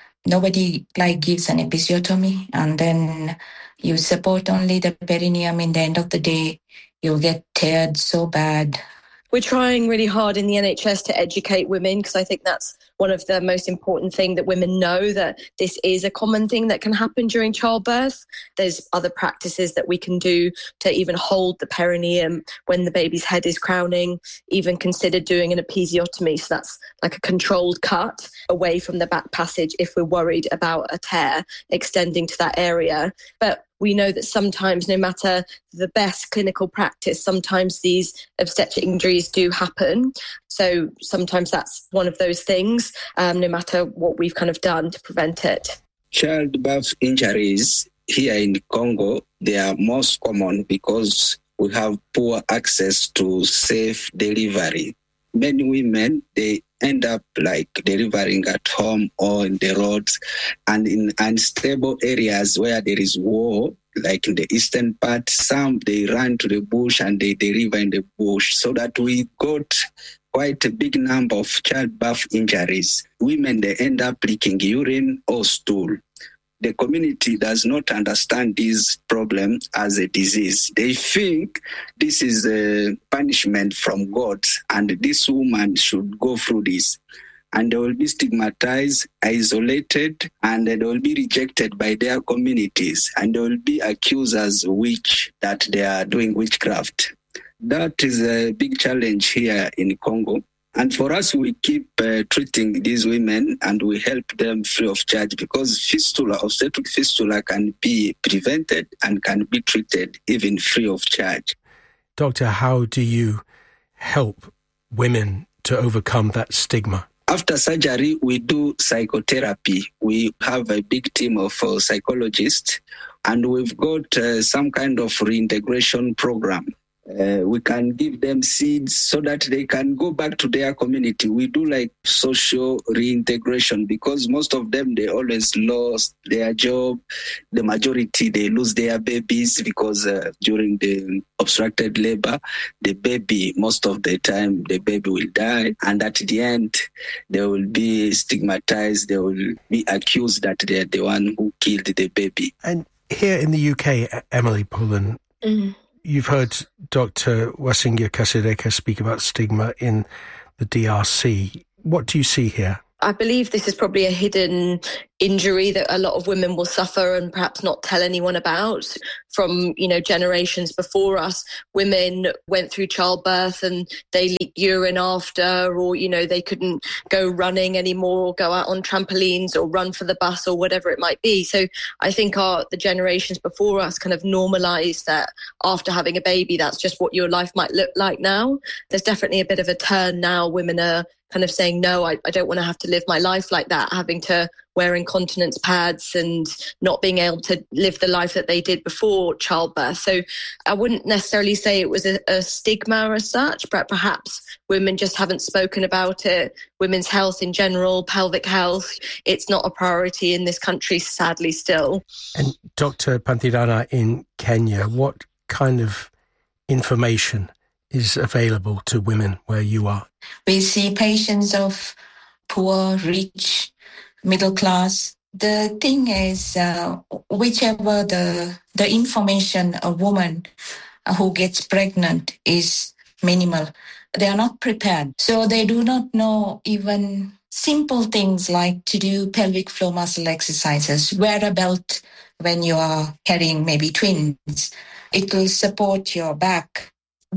[SPEAKER 20] nobody like gives an episiotomy and then you support only the perineum. In the end of the day, you'll get teared so bad.
[SPEAKER 21] We're trying really hard in the N H S to educate women because I think that's one of the most important things, that women know that this is a common thing that can happen during childbirth. There's other practices that we can do to even hold the perineum when the baby's head is crowning, even consider doing an episiotomy. So that's like a controlled cut away from the back passage if we're worried about a tear extending to that area. But we know that sometimes, no matter the best clinical practice, sometimes these obstetric injuries do happen. So sometimes that's one of those things, um, no matter what we've kind of done to prevent it.
[SPEAKER 22] Childbirth injuries here in Congo, they are most common because we have poor access to safe delivery. Many women, they end up like delivering at home or in the roads, and in unstable areas where there is war, like in the eastern part, some they run to the bush and they deliver in the bush, so that we got quite a big number of childbirth injuries. Women, they end up leaking urine or stool. The community does not understand this problem as a disease. They think this is a punishment from God and this woman should go through this. And they will be stigmatized, isolated, and they will be rejected by their communities. And they will be accused as witch, that they are doing witchcraft. That is a big challenge here in Congo. And for us, we keep uh, treating these women and we help them free of charge because fistula, obstetric fistula can be prevented and can be treated even free of charge.
[SPEAKER 11] Doctor, how do you help women to overcome that stigma?
[SPEAKER 22] After surgery, we do psychotherapy. We have a big team of uh, psychologists and we've got uh, some kind of reintegration program. Uh, we can give them seeds so that they can go back to their community. We do like social reintegration because most of them, they always lost their job. The majority, they lose their babies because uh, during the obstructed labor, the baby, most of the time, the baby will die. And at the end, they will be stigmatized. They will be accused that they're the one who killed the baby.
[SPEAKER 11] And here in the U K, Emily Pullen, mm. you've heard Doctor Wasingya Kasireka speak about stigma in the D R C. What do you see here?
[SPEAKER 21] I believe this is probably a hidden injury that a lot of women will suffer and perhaps not tell anyone about. From, you know, generations before us, women went through childbirth and they leaked urine after, or, you know, they couldn't go running anymore or go out on trampolines or run for the bus or whatever it might be. So I think our the generations before us kind of normalised that after having a baby, that's just what your life might look like now. There's definitely a bit of a turn now. Women are kind of saying, no, I, I don't want to have to live my life like that, having to wear incontinence pads and not being able to live the life that they did before childbirth. So I wouldn't necessarily say it was a, a stigma as such, but perhaps women just haven't spoken about it. Women's health in general, pelvic health, it's not a priority in this country, sadly, still.
[SPEAKER 11] And Doctor Panthirana, in Kenya, what kind of information is available to women where you are?
[SPEAKER 20] We see patients of poor, rich, middle class. The thing is, uh, whichever the the information a woman who gets pregnant is minimal, they are not prepared. So they do not know even simple things like to do pelvic floor muscle exercises, wear a belt when you are carrying maybe twins. It will support your back.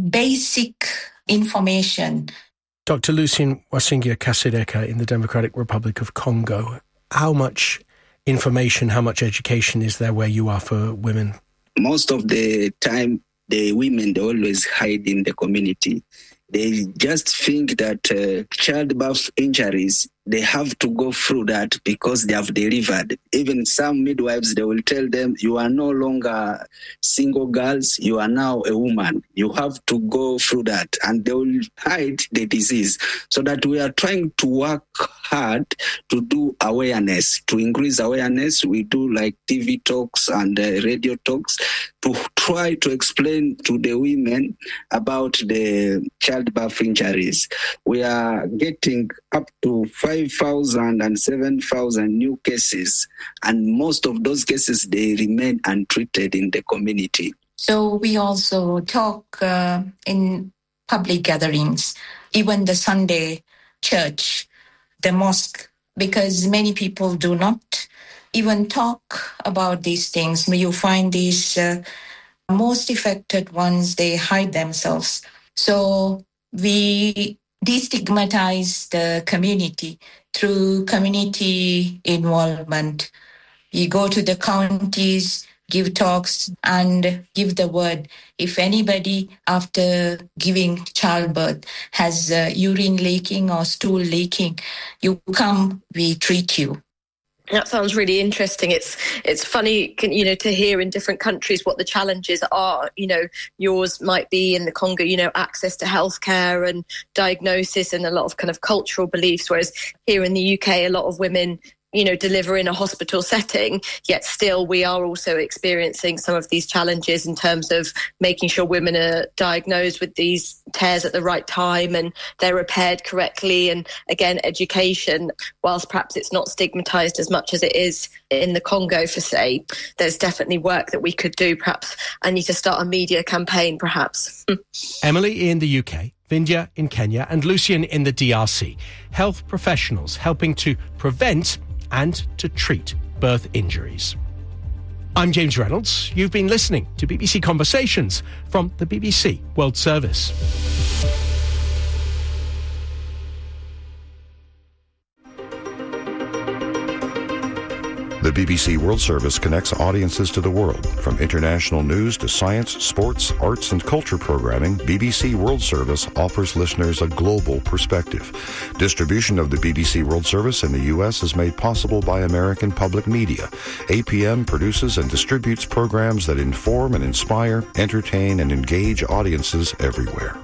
[SPEAKER 20] Basic information.
[SPEAKER 11] Doctor Lucien Wasingya Kasireka in the Democratic Republic of Congo, how much information, how much education is there where you are for women?
[SPEAKER 22] Most of the time, the women, they always hide in the community. They just think that uh, childbirth injuries, they have to go through that because they have delivered. Even some midwives, they will tell them, you are no longer single girls, you are now a woman. You have to go through that. And they will hide the disease. So that we are trying to work hard to do awareness, to increase awareness. We do like T V talks and uh, radio talks to try to explain to the women about the childbirth injuries. We are getting up to five thousand and seven thousand new cases, and most of those cases, they remain untreated in the community.
[SPEAKER 20] So we also talk uh, in public gatherings, even the Sunday church, the mosque, because many people do not even talk about these things. You find these uh, most affected ones, they hide themselves. So we destigmatize the community through community involvement. We go to the counties, give talks, and give the word. If anybody, after giving childbirth, has uh, urine leaking or stool leaking, you come, we treat you.
[SPEAKER 21] That sounds really interesting. It's it's funny, you know, to hear in different countries what the challenges are. You know, yours might be in the Congo, you know, access to healthcare and diagnosis and a lot of kind of cultural beliefs, whereas here in the U K, a lot of women, you know, deliver in a hospital setting, yet still we are also experiencing some of these challenges in terms of making sure women are diagnosed with these tears at the right time and they're repaired correctly. And again, education, whilst perhaps it's not stigmatized as much as it is in the Congo, for say, there's definitely work that we could do. Perhaps I need to start a media campaign, perhaps.
[SPEAKER 11] Emily in the U K, Vindhya in Kenya, and Lucien in the D R C. Health professionals helping to prevent and to treat birth injuries. I'm James Reynolds. You've been listening to B B C Conversations from the B B C World Service.
[SPEAKER 10] The
[SPEAKER 2] B B C World Service connects audiences to the world. From international news to science, sports, arts, and culture programming, B B C World Service offers listeners a global perspective. Distribution of the B B C World Service in the U S is made possible by American Public Media. A P M produces and distributes programs that inform and inspire, entertain, and engage audiences everywhere.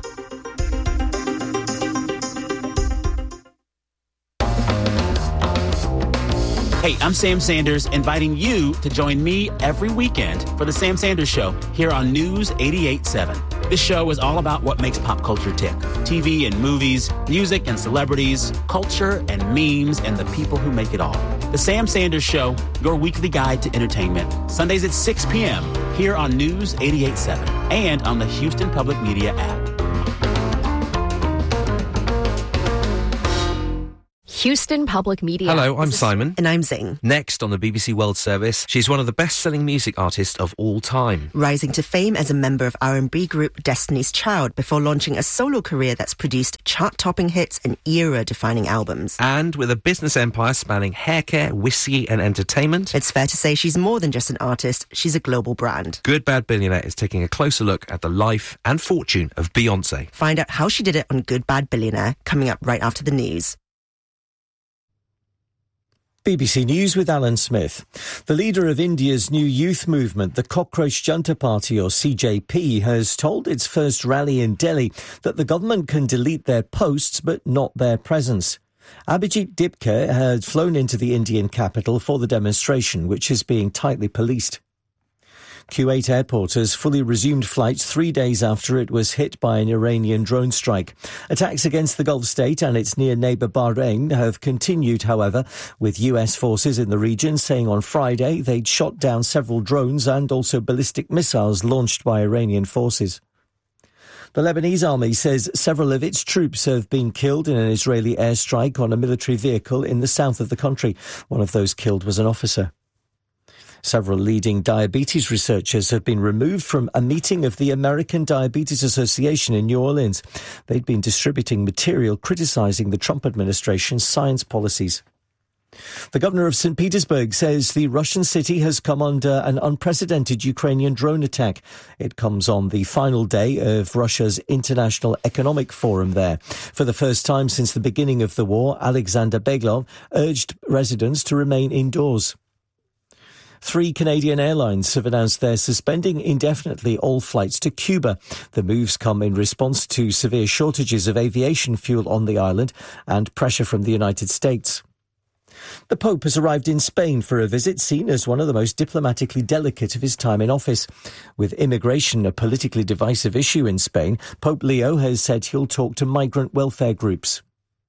[SPEAKER 4] Hey, I'm Sam Sanders, inviting you to join me every weekend for The Sam Sanders Show here on News eighty-eight point seven. This show is all about what makes pop culture tick. T V and movies, music and celebrities, culture and memes, and the people who make it all. The Sam Sanders Show, your weekly guide to entertainment. Sundays at six p.m. here on News eighty-eight point seven and on the Houston Public Media app.
[SPEAKER 5] Houston Public Media.
[SPEAKER 23] Hello, I'm Simon.
[SPEAKER 24] And I'm Zing.
[SPEAKER 23] Next on the B B C World Service, she's one of the best-selling music artists of all time.
[SPEAKER 24] Rising to fame as a member of R and B group Destiny's Child before launching a solo career that's produced chart-topping hits and era-defining albums.
[SPEAKER 23] And with a business empire spanning haircare, whiskey and entertainment.
[SPEAKER 24] It's fair to say she's more than just an artist, she's a global brand.
[SPEAKER 23] Good Bad Billionaire is taking a closer look at the life and fortune of Beyoncé.
[SPEAKER 24] Find out how she did it on Good Bad Billionaire, coming up right after the news.
[SPEAKER 25] B B C News with Alan Smith. The leader of India's new youth movement, the Cockroach Junta Party, or C J P, has told its first rally in Delhi that the government can delete their posts but not their presence. Abhijit Dipke had flown into the Indian capital for the demonstration, which is being tightly policed. Kuwait Airport has fully resumed flights three days after it was hit by an Iranian drone strike. Attacks against the Gulf state and its near neighbour Bahrain have continued, however, with U S forces in the region saying on Friday they'd shot down several drones and also ballistic missiles launched by Iranian forces. The Lebanese army says several of its troops have been killed in an Israeli airstrike on a military vehicle in the south of the country. One of those killed was an officer. Several leading diabetes researchers have been removed from a meeting of the American Diabetes Association in New Orleans. They'd been distributing material criticising the Trump administration's science policies. The governor of Saint Petersburg says the Russian city has come under an unprecedented Ukrainian drone attack. It comes on the final day of Russia's International Economic Forum there. For the first time since the beginning of the war, Alexander Beglov urged residents to remain indoors. Three Canadian airlines have announced they're suspending indefinitely all flights to Cuba. The moves come in response to severe shortages of aviation fuel on the island and pressure from the United States. The Pope has arrived in Spain for a visit seen as one of the most diplomatically delicate of his time in office. With immigration a politically divisive issue in Spain, Pope Leo has said he'll talk to migrant welfare groups.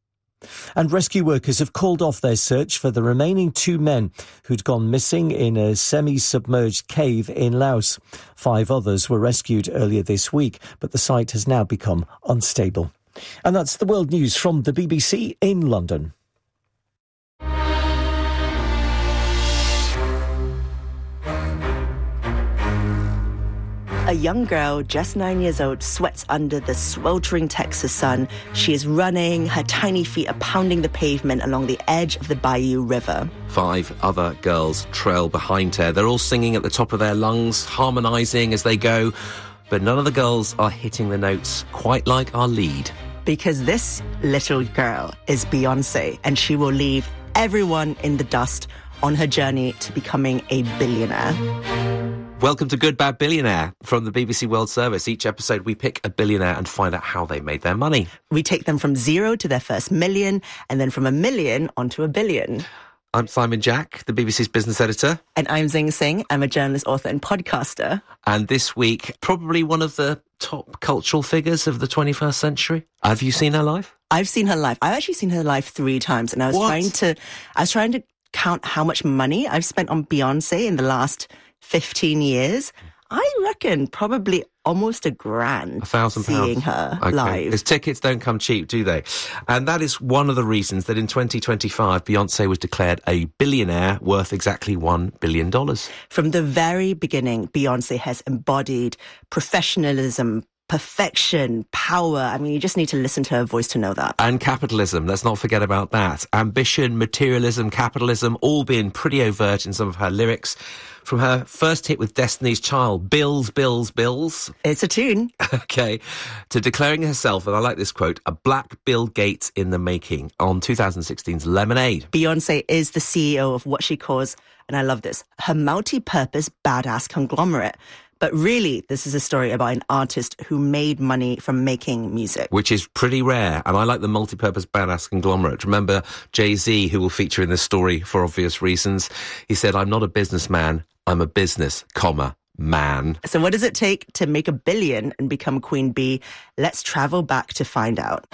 [SPEAKER 25] And rescue workers have called off their search for the remaining two men who'd gone missing in a semi-submerged cave in Laos. Five others were rescued earlier this week, but the site has now become unstable. And that's the world news from the B B C in London.
[SPEAKER 24] A young girl, just nine years old, sweats under the sweltering Texas sun. She is running, her tiny feet are pounding the pavement along the edge of the Bayou River.
[SPEAKER 23] Five other girls trail behind her. They're all singing at the top of their lungs, harmonising as they go, but none of the girls are hitting the notes quite like our lead.
[SPEAKER 24] Because this little girl is Beyoncé, and she will leave everyone in the dust on her journey to becoming a billionaire.
[SPEAKER 23] Welcome to Good Bad Billionaire from the B B C World Service. Each episode we pick a billionaire and find out how they made their money.
[SPEAKER 24] We take them from zero to their first million, and then from a million onto a billion.
[SPEAKER 23] I'm Simon Jack, the B B C's business editor.
[SPEAKER 24] And I'm Zing Singh. I'm a journalist, author and podcaster.
[SPEAKER 23] And this week, probably one of the top cultural figures of the twenty-first century. Have you seen her live?
[SPEAKER 24] I've seen her live. I've actually seen her live three times, and I was
[SPEAKER 23] what?
[SPEAKER 24] trying to I was trying to count how much money I've spent on Beyoncé in the last fifteen years. I reckon probably almost a grand
[SPEAKER 23] a thousand
[SPEAKER 24] seeing
[SPEAKER 23] pounds.
[SPEAKER 24] her
[SPEAKER 23] okay.
[SPEAKER 24] live.
[SPEAKER 23] Because tickets don't come cheap, do they? And that is one of the reasons that in twenty twenty-five, Beyoncé was declared a billionaire worth exactly one billion dollars.
[SPEAKER 24] From the very beginning, Beyoncé has embodied professionalism, perfection, power. I mean, you just need to listen to her voice to know that.
[SPEAKER 23] And capitalism, let's not forget about that. Ambition, materialism, capitalism, all being pretty overt in some of her lyrics. From her first hit with Destiny's Child, Bills, Bills, Bills.
[SPEAKER 24] It's a tune.
[SPEAKER 23] Okay. To declaring herself, and I like this quote, a black Bill Gates in the making on two thousand sixteen's Lemonade.
[SPEAKER 24] Beyonce is the C E O of what she calls, and I love this, her multi-purpose badass conglomerate. But really, this is a story about an artist who made money from making music.
[SPEAKER 23] Which is pretty rare. And I like the multi-purpose badass conglomerate. Remember Jay-Z, who will feature in this story for obvious reasons? He said, I'm not a businessman, I'm a business, comma, man.
[SPEAKER 24] So what does it take to make a billion and become Queen Bee? Let's travel back to find out.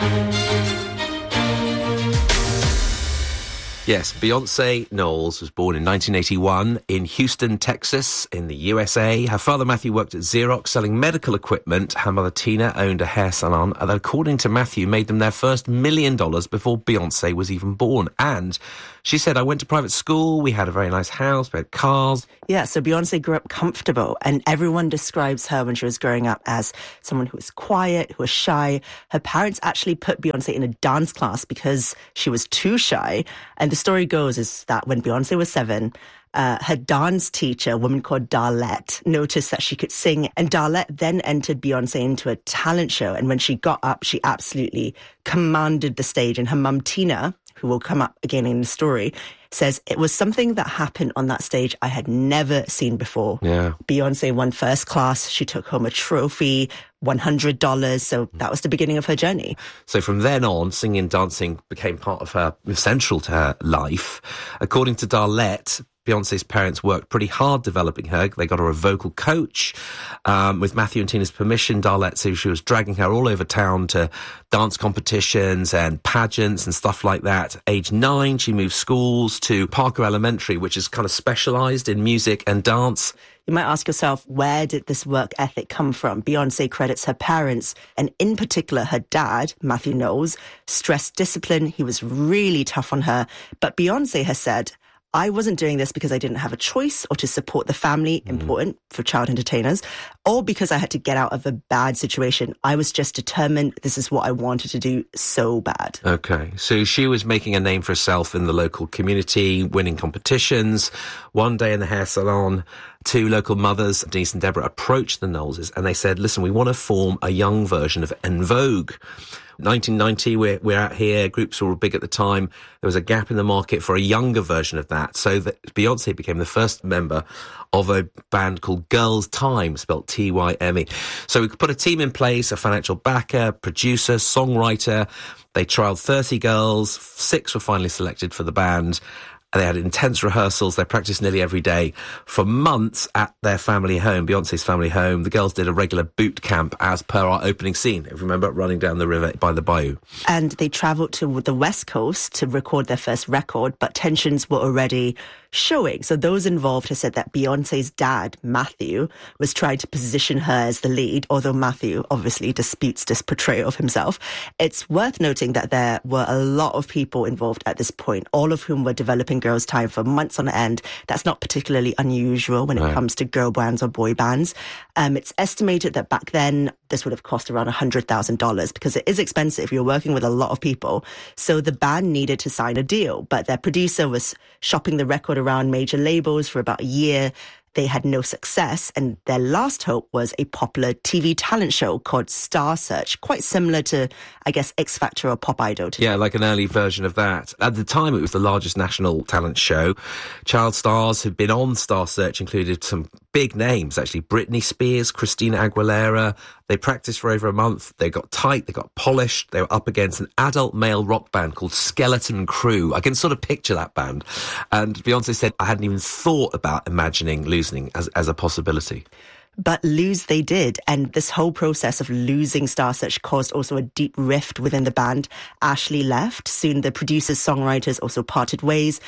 [SPEAKER 23] Yes, Beyonce Knowles was born in nineteen eighty-one in Houston, Texas, in the U S A. Her father, Matthew, worked at Xerox selling medical equipment. Her mother, Tina, owned a hair salon that, according to Matthew, made them their first million dollars before Beyonce was even born. And she said, I went to private school, we had a very nice house, we had cars.
[SPEAKER 24] Yeah, so Beyonce grew up comfortable, and everyone describes her when she was growing up as someone who was quiet, who was shy. Her parents actually put Beyonce in a dance class because she was too shy. And the story goes is that when Beyonce was seven, uh, her dance teacher, a woman called Darlette, noticed that she could sing, and Darlette then entered Beyonce into a talent show. And when she got up, she absolutely commanded the stage. And her mum, Tina, who will come up again in the story, says it was something that happened on that stage I had never seen before.
[SPEAKER 23] Yeah.
[SPEAKER 24] Beyonce won first class. She took home a trophy, one hundred dollars. So that was the beginning of her journey.
[SPEAKER 23] So from then on, singing and dancing became part of her, central to her life. According to Darlette, Beyonce's parents worked pretty hard developing her. They got her a vocal coach. Um, with Matthew and Tina's permission, Darlette said she was dragging her all over town to dance competitions and pageants and stuff like that. Age nine, she moved schools to Parker Elementary, which is kind of specialised in music and dance.
[SPEAKER 24] You might ask yourself, where did this work ethic come from? Beyonce credits her parents, and in particular her dad, Matthew Knowles, stressed discipline. He was really tough on her. But Beyonce has said, I wasn't doing this because I didn't have a choice or to support the family, mm. important for child entertainers, or because I had to get out of a bad situation. I was just determined this is what I wanted to do so bad.
[SPEAKER 23] Okay, so she was making a name for herself in the local community, winning competitions. One day in the hair salon, two local mothers, Denise and Deborah, approached the Knowleses and they said, listen, we want to form a young version of En Vogue. nineteen ninety, we're, we're out here, groups were big at the time. There was a gap in the market for a younger version of that. So that Beyonce became the first member of a band called Girls Tyme, spelled T Y M E. So we could put a team in place, a financial backer, producer, songwriter. They trialled thirty girls, six were finally selected for the band. They had intense rehearsals. They practiced nearly every day for months at their family home, Beyonce's family home. The girls did a regular boot camp as per our opening scene, if you remember, running down the river by the bayou.
[SPEAKER 24] And they travelled to the West Coast to record their first record, but tensions were already showing. So those involved have said that Beyonce's dad, Matthew, was trying to position her as the lead, although Matthew obviously disputes this portrayal of himself. It's worth noting that there were a lot of people involved at this point, all of whom were developing Girls Tyme for months on end. That's not particularly unusual when it right. comes to girl bands or boy bands. Um, it's estimated that back then this would have cost around one hundred thousand dollars because it is expensive. You're working with a lot of people. So the band needed to sign a deal, but their producer was shopping the record around major labels for about a year. They had no success, and their last hope was a popular T V talent show called Star Search, quite similar to, I guess, X Factor or Pop Idol today.
[SPEAKER 23] Yeah, like an early version of that. At the time, it was the largest national talent show. Child stars who'd been on Star Search included some big names, actually. Britney Spears, Christina Aguilera. They practiced for over a month. They got tight, they got polished. They were up against an adult male rock band called Skeleton Crew. I can sort of picture that band. And Beyonce said, I hadn't even thought about imagining losing as, as a possibility.
[SPEAKER 24] But lose they did, and this whole process of losing Star Search caused also a deep rift within the band. Ashley left. Soon the producers, songwriters also parted ways.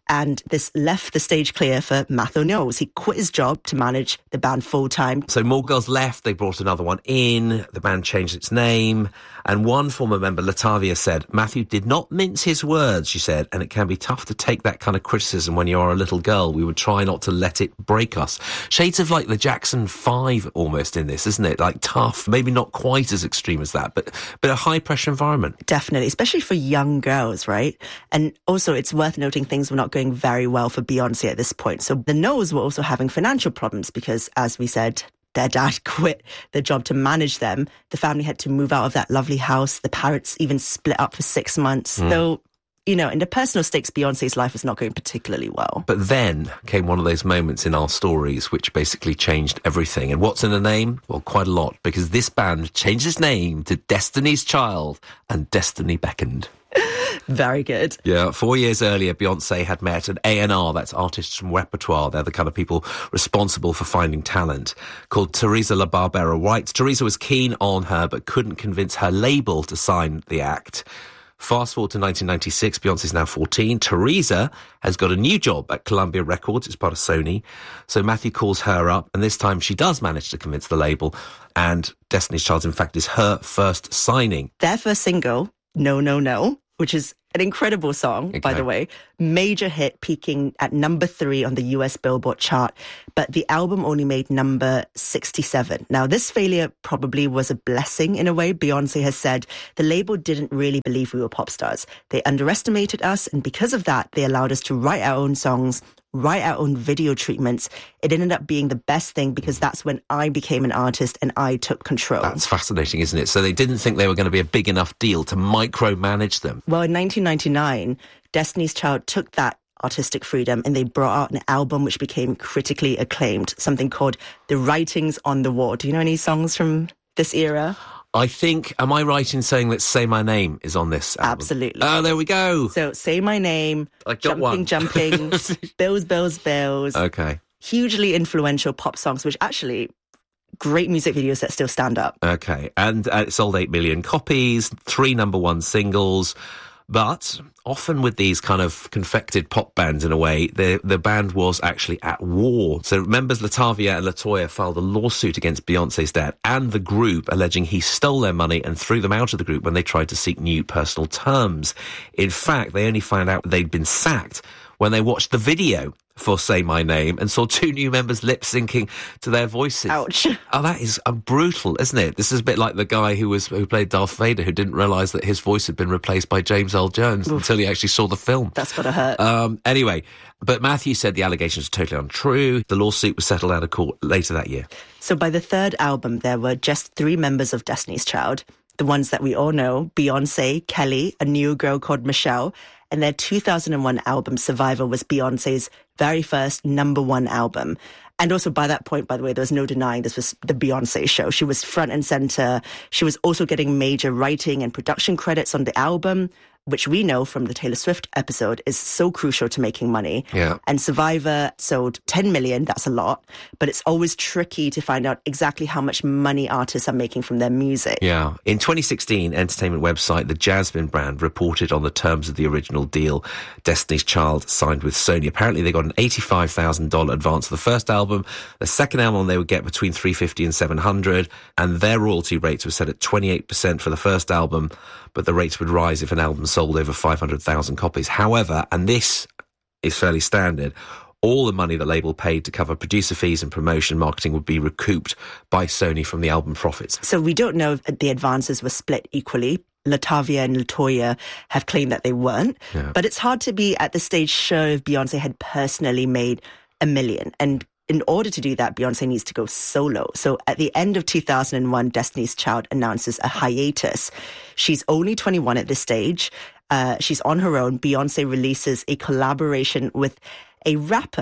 [SPEAKER 24] And this left the stage clear for Matthew Knowles. He quit his job to manage the band full-time.
[SPEAKER 23] So more girls left, they brought another one in, the band changed its name, and one former member, Latavia, said, Matthew did not mince his words, she said, and it can be tough to take that kind of criticism when you are a little girl. We would try not to let it break us. Shades of like the Jackson five almost in this, isn't it? Like tough, maybe not quite as extreme as that, but, but a high-pressure environment.
[SPEAKER 24] Definitely, especially for young girls, right? And also it's worth noting things were not going very well for Beyonce at this point. So the Knowles were also having financial problems because, as we said, their dad quit the job to manage them. The family had to move out of that lovely house. The parents even split up for six months. Mm. So, you know, in the personal stakes, Beyonce's life was not going particularly well.
[SPEAKER 23] But then came one of those moments in our stories which basically changed everything. And what's in a name? Well, quite a lot, because this band changed its name to Destiny's Child, and Destiny beckoned.
[SPEAKER 24] Very good.
[SPEAKER 23] Yeah, four years earlier, Beyonce had met an A and R, that's artists from repertoire. They're the kind of people responsible for finding talent, called Teresa La Barbera White. Teresa was keen on her, but couldn't convince her label to sign the act. Fast forward to nineteen ninety-six, Beyonce's now fourteen. Teresa has got a new job at Columbia Records. It's part of Sony. So Matthew calls her up, and this time she does manage to convince the label. And Destiny's Child, in fact, is her first signing.
[SPEAKER 24] Their first single, No, No, No, which is an incredible song, okay. by the way. Major hit, peaking at number three on the U S Billboard chart. But the album only made number sixty-seven. Now, this failure probably was a blessing in a way. Beyonce has said the label didn't really believe we were pop stars. They underestimated us, and because of that, they allowed us to write our own songs, write our own video treatments. It ended up being the best thing because that's when I became an artist and I took control.
[SPEAKER 23] That's fascinating, isn't it? So they didn't think they were going to be a big enough deal to micromanage them.
[SPEAKER 24] Well, in nineteen ninety-nine, Destiny's Child took that artistic freedom and they brought out an album which became critically acclaimed, something called The Writings on the Wall. Do you know any songs from this era?
[SPEAKER 23] I think, am I right in saying that Say My Name is on this album?
[SPEAKER 24] Absolutely.
[SPEAKER 23] Oh, there we go.
[SPEAKER 24] So Say My Name,
[SPEAKER 23] I got
[SPEAKER 24] Jumping,
[SPEAKER 23] one.
[SPEAKER 24] Jumping, Bills, Bills, Bills.
[SPEAKER 23] Okay.
[SPEAKER 24] Hugely influential pop songs, which actually, great music videos that still stand up.
[SPEAKER 23] Okay. And uh, it sold eight million copies, three number one singles. But often with these kind of confected pop bands, in a way, the the band was actually at war. So members Latavia and Latoya filed a lawsuit against Beyonce's dad and the group, alleging he stole their money and threw them out of the group when they tried to seek new personal terms. In fact, they only found out they'd been sacked when they watched the video for Say My Name and saw two new members lip-syncing to their voices.
[SPEAKER 24] Ouch.
[SPEAKER 23] Oh, that is uh, brutal, isn't it? This is a bit like the guy who was who played Darth Vader, who didn't realise that his voice had been replaced by James Earl Jones Oof. until he actually saw the film.
[SPEAKER 24] That's gotta hurt.
[SPEAKER 23] Um, anyway, but Matthew said the allegations were totally untrue. The lawsuit was settled out of court later that year.
[SPEAKER 24] So by the third album, there were just three members of Destiny's Child. The ones that we all know, Beyonce, Kelly, a new girl called Michelle, and their two thousand one album, Survivor, was Beyonce's very first number one album. And also by that point, by the way, there was no denying this was the Beyonce show. She was front and center. She was also getting major writing and production credits on the album, which we know from the Taylor Swift episode is so crucial to making money.
[SPEAKER 23] Yeah.
[SPEAKER 24] And Survivor sold ten million, that's a lot, but it's always tricky to find out exactly how much money artists are making from their music.
[SPEAKER 23] Yeah. In twenty sixteen, entertainment website The Jasmine Brand reported on the terms of the original deal Destiny's Child signed with Sony. Apparently they got an eighty-five thousand dollars advance for the first album. The second album they would get between three hundred fifty dollars and seven hundred dollars, and their royalty rates were set at twenty-eight percent for the first album, but the rates would rise if an album sold over five hundred thousand copies. However, and this is fairly standard, all the money the label paid to cover producer fees and promotion marketing would be recouped by Sony from the album profits.
[SPEAKER 24] So we don't know if the advances were split equally. Latavia and Latoya have claimed that they weren't.
[SPEAKER 23] Yeah.
[SPEAKER 24] But it's hard to be at this stage sure if Beyonce had personally made a million. And in order to do that, Beyonce needs to go solo. So at the end of two thousand one, Destiny's Child announces a hiatus. She's only twenty-one at this stage. Uh, she's on her own. Beyonce releases a collaboration with a rapper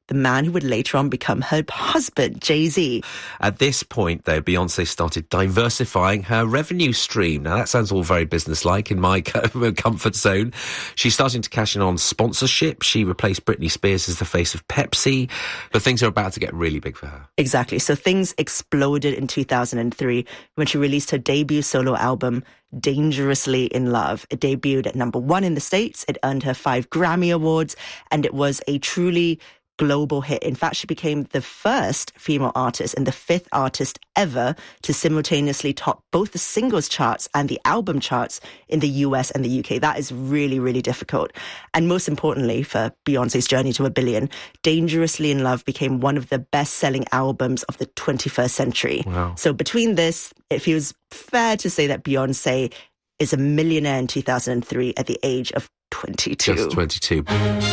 [SPEAKER 24] the man who would later on become her husband, Jay-Z.
[SPEAKER 23] At this point, though, Beyonce started diversifying her revenue stream. Now, that sounds all very businesslike in my comfort zone. She's starting to cash in on sponsorship. She replaced Britney Spears as the face of Pepsi. But things are about to get really big for her.
[SPEAKER 24] Exactly. So things exploded in two thousand three when she released her debut solo album, Dangerously in Love. It debuted at number one in the States. It earned her five Grammy Awards, and it was a truly global hit. In fact, she became the first female artist and the fifth artist ever to simultaneously top both the singles charts and the album charts in the U S and the U K. That is really, really difficult. And most importantly, for Beyonce's journey to a billion, Dangerously in Love became one of the best-selling albums of the twenty-first century.
[SPEAKER 23] Wow.
[SPEAKER 24] So between this, it feels fair to say that Beyonce is a millionaire in two thousand three at the age of twenty-two.
[SPEAKER 23] Just twenty-two.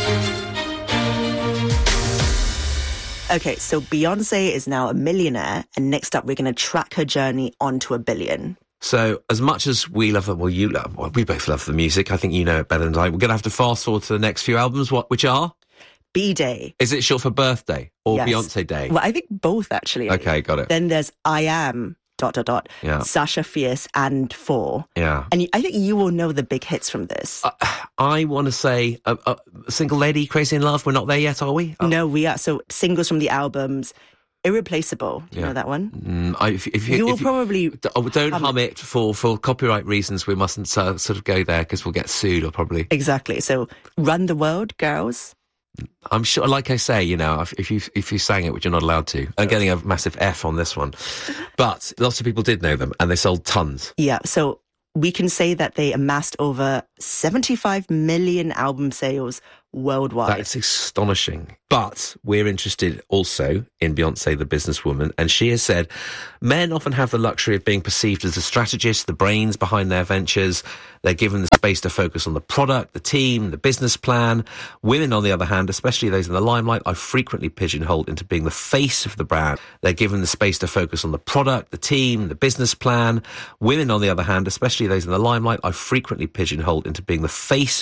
[SPEAKER 24] Okay, so Beyonce is now a millionaire, and next up we're going to track her journey onto a billion.
[SPEAKER 23] So as much as we love, well, you love, well, we both love the music. I think you know it better than I. We're going to have to fast forward to the next few albums, what which are?
[SPEAKER 24] B-Day.
[SPEAKER 23] Is it short for birthday or
[SPEAKER 24] Yes.
[SPEAKER 23] Beyonce Day?
[SPEAKER 24] Well, I think both, actually.
[SPEAKER 23] Okay, got it.
[SPEAKER 24] Then there's I Am, dot, dot, dot,
[SPEAKER 23] Yeah.
[SPEAKER 24] Sasha Fierce, and Four.
[SPEAKER 23] Yeah.
[SPEAKER 24] And you- I think you will know the big hits from this.
[SPEAKER 23] Uh, I want to say uh, uh, Single Lady, Crazy in Love. We're not there yet, are we? Uh,
[SPEAKER 24] No, we are. So singles from the albums, Irreplaceable. Do you
[SPEAKER 23] Yeah.
[SPEAKER 24] know that one?
[SPEAKER 23] Mm, I, if, if you,
[SPEAKER 24] You will
[SPEAKER 23] if
[SPEAKER 24] probably
[SPEAKER 23] d- oh, don't
[SPEAKER 24] hum
[SPEAKER 23] hum it for, for copyright reasons. We mustn't uh, sort of go there because we'll get sued or probably.
[SPEAKER 24] Exactly. So Run the World, Girls.
[SPEAKER 23] I'm sure, like I say, you know, if, if you if you sang it, which you're not allowed to, I'm getting a massive F on this one. But lots of people did know them, and they sold tons.
[SPEAKER 24] Yeah. So we can say that they amassed over seventy-five million album sales worldwide.
[SPEAKER 23] That's astonishing. But we're interested also in Beyonce, the businesswoman, and she has said men often have the luxury of being perceived as the strategists, the brains behind their ventures. They're given the space to focus on the product, the team, the business plan. Women, on the other hand, especially those in the limelight, are frequently pigeonholed into being the face of the brand. They're given the space to focus on the product, the team, the business plan. Women, on the other hand, especially those in the limelight, are frequently pigeonholed into being the face